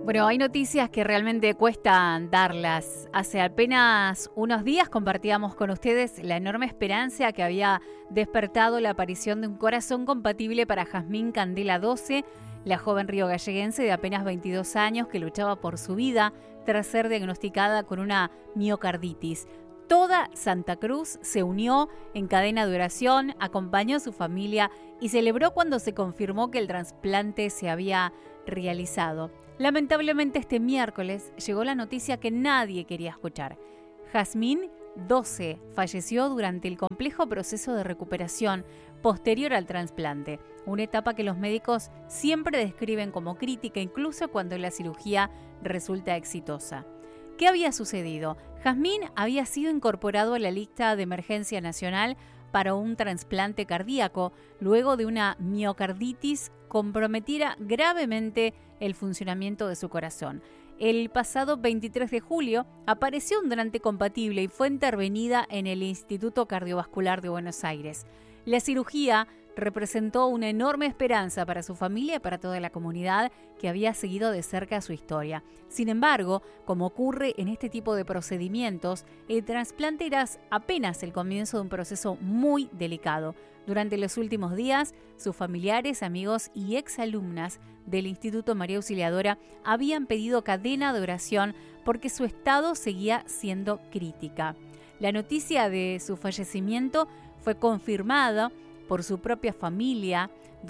Bueno, hay noticias que realmente cuestan darlas. Hace apenas unos días compartíamos con ustedes la enorme esperanza que había despertado la aparición de un corazón compatible para Jazmín Candela 12, la joven riogalleguense de apenas 22 años que luchaba por su vida tras ser diagnosticada con una miocarditis. Toda Santa Cruz se unió en cadena de oración, acompañó a su familia y celebró cuando se confirmó que el trasplante se había realizado. Lamentablemente este miércoles llegó la noticia que nadie quería escuchar. Jazmín 12 falleció durante el complejo proceso de recuperación posterior al trasplante, una etapa que los médicos siempre describen como crítica, incluso cuando la cirugía resulta exitosa. ¿Qué había sucedido? Jazmín había sido incorporado a la lista de emergencia nacional para un trasplante cardíaco luego de una miocarditis comprometiera gravemente el funcionamiento de su corazón. El pasado 23 de julio apareció un donante compatible y fue intervenida en el Instituto Cardiovascular de Buenos Aires. La cirugía representó una enorme esperanza para su familia y para toda la comunidad que había seguido de cerca su historia. Sin embargo, como ocurre en este tipo de procedimientos, el trasplante era apenas el comienzo de un proceso muy delicado. Durante los últimos días, sus familiares, amigos y exalumnas del Instituto María Auxiliadora habían pedido cadena de oración porque su estado seguía siendo crítica. La noticia de su fallecimiento fue confirmada por su propia familia,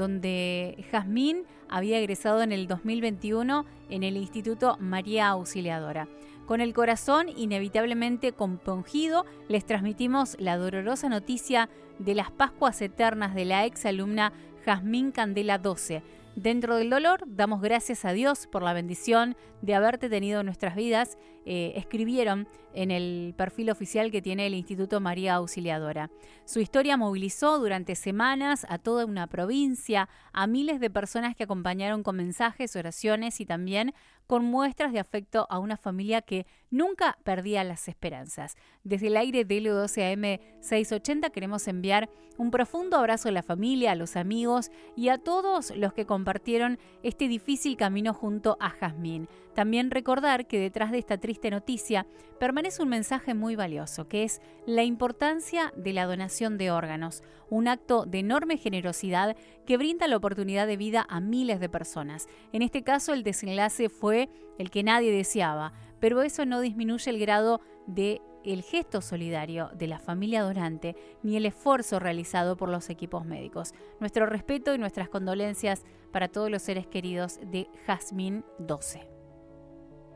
donde Jazmín había egresado en el 2021 en el Instituto María Auxiliadora. Con el corazón inevitablemente compungido, les transmitimos la dolorosa noticia de las Pascuas Eternas de la exalumna Jazmín Candela 12. Dentro del dolor, damos gracias a Dios por la bendición de haberte tenido en nuestras vidas, escribieron en el perfil oficial que tiene el Instituto María Auxiliadora. Su historia movilizó durante semanas a toda una provincia, a miles de personas que acompañaron con mensajes, oraciones y también con muestras de afecto a una familia que nunca perdía las esperanzas. Desde el aire de LU12 AM 680 queremos enviar un profundo abrazo a la familia, a los amigos y a todos los que compartieron este difícil camino junto a Jazmín. También recordar que detrás de esta triste noticia permanece un mensaje muy valioso, que es la importancia de la donación de órganos, un acto de enorme generosidad que brinda la oportunidad de vida a miles de personas. En este caso, el desenlace fue el que nadie deseaba, pero eso no disminuye el grado de el gesto solidario de la familia donante ni el esfuerzo realizado por los equipos médicos. Nuestro respeto y nuestras condolencias para todos los seres queridos de Jazmín 12.